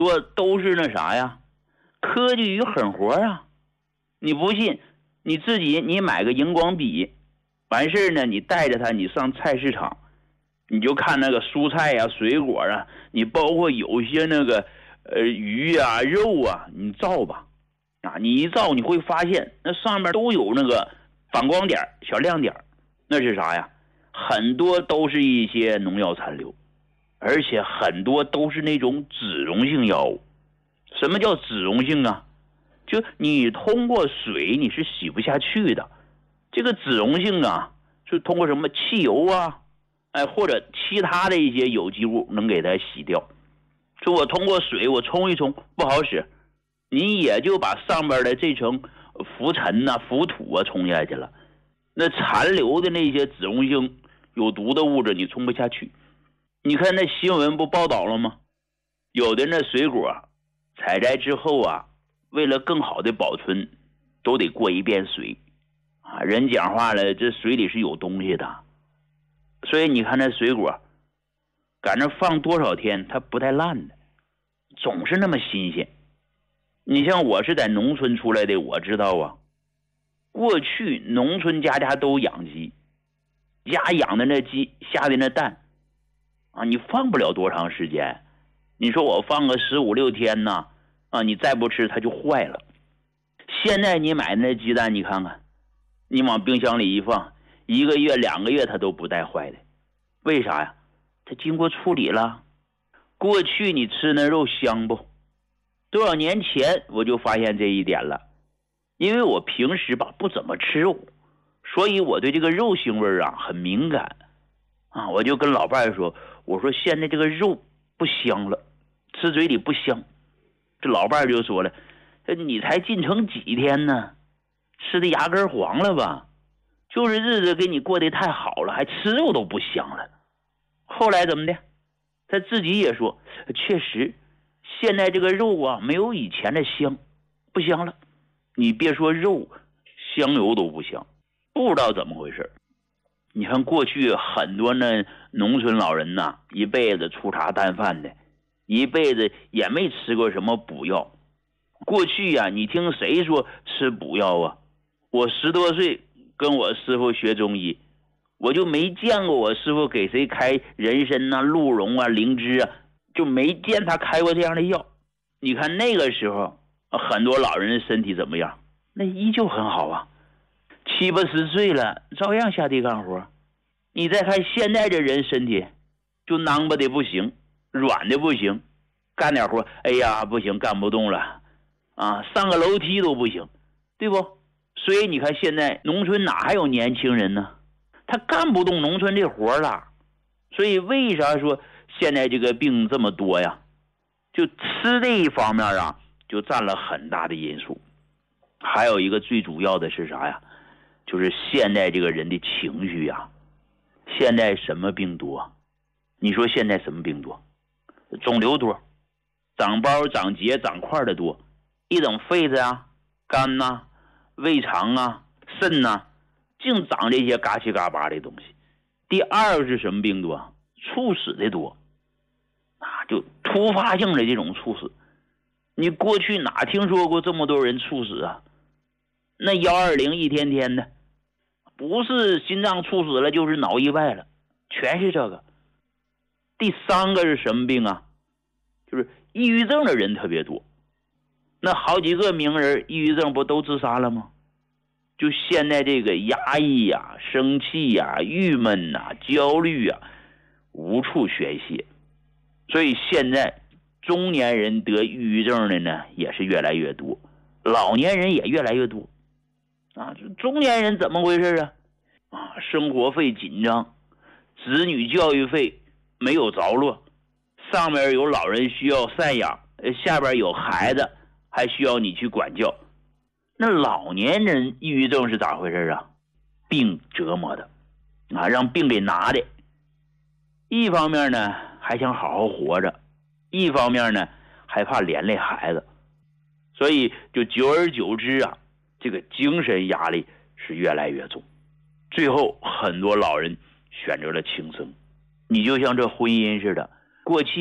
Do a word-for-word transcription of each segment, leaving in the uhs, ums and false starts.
多都是那啥呀，科技与狠活啊。你不信，你自己你买个荧光笔，完事呢，你带着它，你上菜市场，你就看那个蔬菜啊、水果啊，你包括有些那个呃鱼啊、肉啊，你照吧，啊，你一照你会发现那上面都有那个反光点、小亮点，那是啥呀？很多都是一些农药残留，而且很多都是那种脂溶性药物。什么叫脂溶性啊？就你通过水你是洗不下去的。这个脂溶性啊，是通过什么汽油啊，哎，或者其他的一些有机物能给它洗掉。说我通过水我冲一冲不好使，你也就把上边的这层浮尘啊、浮土啊冲下去了。那残留的那些脂溶性有毒的物质你冲不下去。你看那新闻不报道了吗？有的那水果采摘之后啊，为了更好的保存，都得过一遍水啊。人讲话了，这水里是有东西的，所以你看那水果，赶那放多少天它不带烂的，总是那么新鲜。你像我是在农村出来的，我知道啊，过去农村家家都养鸡，家养的那鸡下的那蛋啊，你放不了多长时间。你说我放个十五六天呢，啊，你再不吃它就坏了。现在你买那鸡蛋，你看看，你往冰箱里一放，一个月两个月它都不带坏的。为啥呀？它经过处理了。过去你吃那肉香不？多少年前我就发现这一点了，因为我平时吧不怎么吃肉，所以我对这个肉腥味啊很敏感啊。我就跟老伴说，我说现在这个肉不香了，吃嘴里不香。这老伴就说了，你才进城几天呢，吃的牙根黄了吧？就是日子给你过得太好了，还吃肉都不香了。后来怎么的？他自己也说，确实现在这个肉啊没有以前的香，不香了。你别说肉，香油都不香，不知道怎么回事。你看过去很多那农村老人呐，一辈子粗茶淡饭的，一辈子也没吃过什么补药。过去呀、啊，你听谁说吃补药啊？我十多岁跟我师傅学中医，我就没见过我师傅给谁开人参啊、鹿茸啊、灵芝啊，就没见他开过这样的药。你看那个时候很多老人的身体怎么样？那依旧很好啊，七八十岁了照样下地干活。你再看现在这人身体就囊巴的不行，软的不行，干点活哎呀不行，干不动了啊，上个楼梯都不行，对不？所以你看现在农村哪还有年轻人呢？他干不动农村这活了。所以为啥说现在这个病这么多呀？就吃这一方面啊，就占了很大的因素。还有一个最主要的是啥呀？就是现在这个人的情绪呀。现在什么病多？你说现在什么病多？肿瘤多，长包、长结、长块的多。一整肺子啊、肝呐、啊、胃肠啊、肾呐、啊，净长这些嘎七嘎八的东西。第二个是什么病多？猝死的多啊，就突发性的这种猝死。你过去哪听说过这么多人猝死啊？那幺二零一天天的，不是心脏猝死了就是脑意外了，全是这个。第三个是什么病啊？就是抑郁症的人特别多。那好几个名人抑郁症不都自杀了吗？就现在这个压抑呀、生气呀、郁闷呐、焦虑呀，无处宣泄。所以现在中年人得抑郁症的呢也是越来越多，老年人也越来越多啊。中年人怎么回事啊？啊，生活费紧张，子女教育费没有着落，上面有老人需要赡养，下边有孩子还需要你去管教。那老年人抑郁症是咋回事啊？病折磨的啊，让病给拿的。一方面呢还想好好活着，一方面呢还怕连累孩子，所以就久而久之啊，这个精神压力是越来越重。最后很多老人选择了轻生。你就像这婚姻似的，过去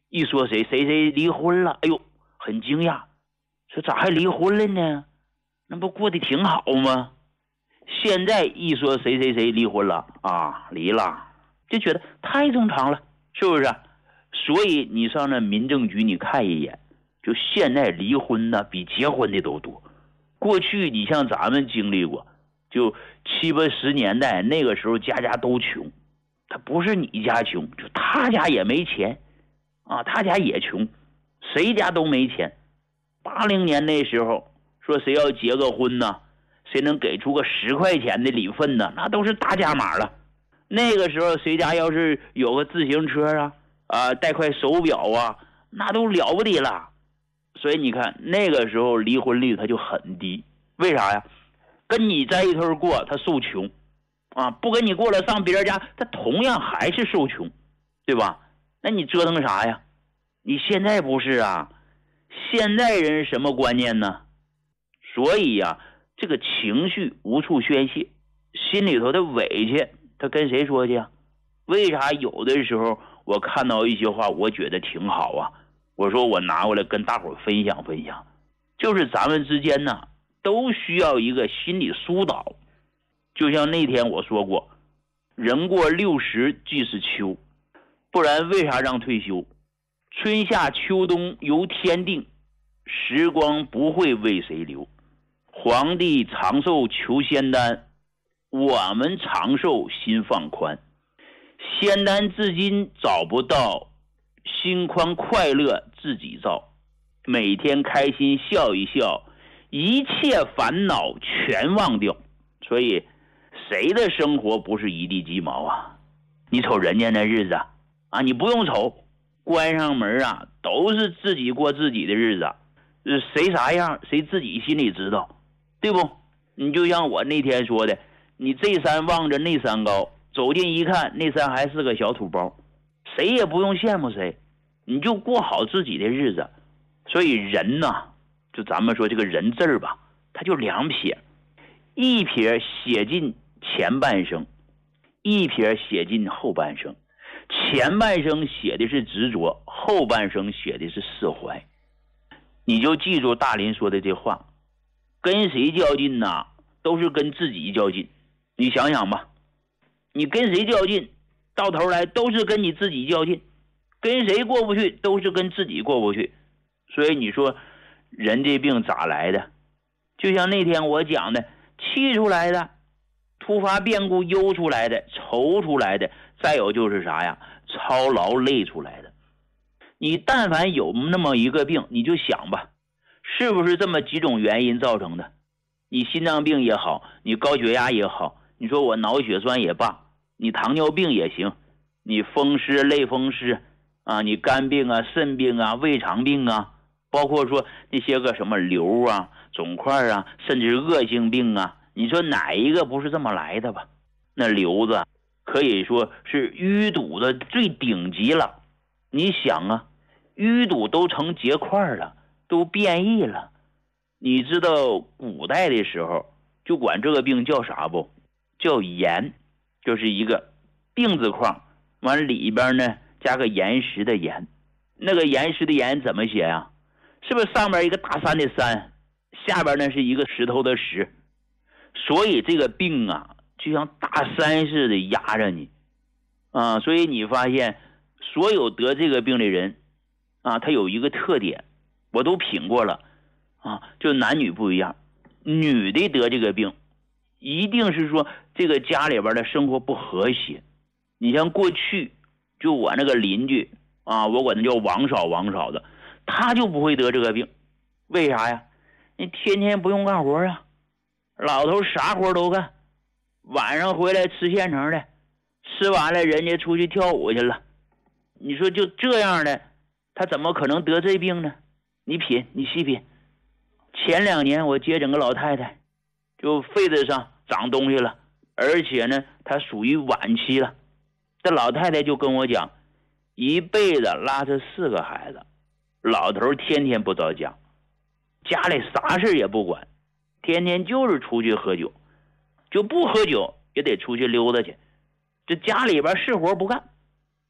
一说谁谁谁离婚了，哎呦，很惊讶，说咋还离婚了呢？那不过得挺好吗？现在一说谁谁谁离婚了啊，离了，就觉得太正常了，是不是？所以你上那民政局你看一眼，就现在离婚的比结婚的都多。过去你像咱们经历过，就七八十年代那个时候家家都穷，他不是你家穷，就他家也没钱啊，他家也穷，谁家都没钱。八零年那时候说谁要结个婚呢，谁能给出个十块钱的礼份呢，那都是大价码了。那个时候谁家要是有个自行车啊啊，带块手表啊，那都了不得了。所以你看那个时候离婚率它就很低，为啥呀？跟你在一头过他受穷啊，不跟你过了上别人家他同样还是受穷，对吧？那你折腾啥呀？你现在不是啊，现在人什么观念呢？所以呀、啊，这个情绪无处宣泄，心里头的委屈他跟谁说去啊？为啥有的时候我看到一些话我觉得挺好啊，我说我拿过来跟大伙分享分享，就是咱们之间呢都需要一个心理疏导。就像那天我说过，人过六十即是秋，不然为啥让退休？春夏秋冬由天定，时光不会为谁留。皇帝长寿求仙丹，我们长寿心放宽。仙丹至今找不到，心宽快乐自己造。每天开心笑一笑，一切烦恼全忘掉。所以谁的生活不是一地鸡毛啊？你瞅人家那日子啊，你不用瞅，关上门啊都是自己过自己的日子，谁啥样谁自己心里知道，对不？你就像我那天说的，你这山望着那山高，走近一看那山还是个小土包，谁也不用羡慕谁，你就过好自己的日子。所以人呢，就咱们说这个人字儿吧，它就两撇，一撇写进前半生，一撇写进后半生。前半生写的是执着，后半生写的是释怀。你就记住大林说的这话，跟谁较劲呢？都是跟自己较劲。你想想吧，你跟谁较劲，到头来都是跟你自己较劲，跟谁过不去都是跟自己过不去。所以你说人这病咋来的？就像那天我讲的，气出来的，突发变故忧出来的，愁出来的，再有就是啥呀？操劳累出来的。你但凡有那么一个病，你就想吧，是不是这么几种原因造成的？你心脏病也好，你高血压也好，你说我脑血栓也罢，你糖尿病也行，你风湿类风湿啊，你肝病啊、肾病啊、胃肠病啊，包括说那些个什么瘤啊、肿块啊，甚至恶性病啊，你说哪一个不是这么来的吧？那瘤子可以说是淤堵的最顶级了。你想啊，淤堵都成结块了，都变异了。你知道古代的时候就管这个病叫啥不？叫岩，就是一个病字框，完里边呢加个岩石的岩。那个岩石的岩怎么写啊？是不是上面一个大山的山，下边呢是一个石头的石？所以这个病啊就像大山似的压着你啊。所以你发现所有得这个病的人啊，他有一个特点，我都品过了啊，就男女不一样。女的得这个病一定是说这个家里边的生活不和谐。你像过去就我那个邻居啊，我管他叫王嫂王嫂的，他就不会得这个病。为啥呀？你天天不用干活啊，老头啥活都干，晚上回来吃现成的，吃完了人家出去跳舞去了。你说就这样的，他怎么可能得这病呢？你品，你细品。前两年我接诊个老太太，就肺子上长东西了，而且呢她属于晚期了。这老太太就跟我讲，一辈子拉着四个孩子，老头天天不着家，家里啥事也不管，天天就是出去喝酒，就不喝酒也得出去溜达去，这家里边是活不干。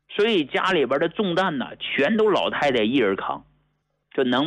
所以家里边的重担呢，全都老太太一人扛，这能